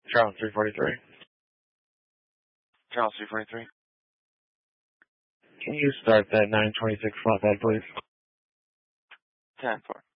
Charles 343. Charles 343. Can you start that 926 flatbed, please? 10-4.